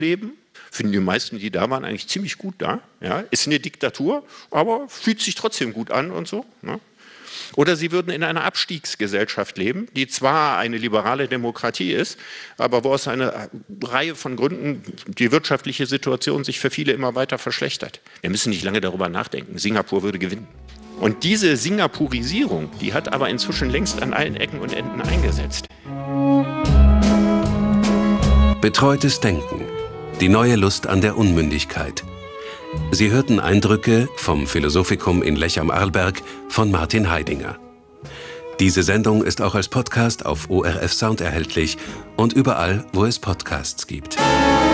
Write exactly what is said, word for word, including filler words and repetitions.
leben. Finden die meisten, die da waren, eigentlich ziemlich gut da. Ja, ist eine Diktatur, aber fühlt sich trotzdem gut an und so. Ne? Oder sie würden in einer Abstiegsgesellschaft leben, die zwar eine liberale Demokratie ist, aber wo aus einer Reihe von Gründen die wirtschaftliche Situation sich für viele immer weiter verschlechtert. Wir müssen nicht lange darüber nachdenken. Singapur würde gewinnen. Und diese Singapurisierung, die hat aber inzwischen längst an allen Ecken und Enden eingesetzt. Betreutes Denken. Die neue Lust an der Unmündigkeit. Sie hörten Eindrücke vom Philosophikum in Lech am Arlberg von Martin Heidinger. Diese Sendung ist auch als Podcast auf O R F Sound erhältlich und überall, wo es Podcasts gibt.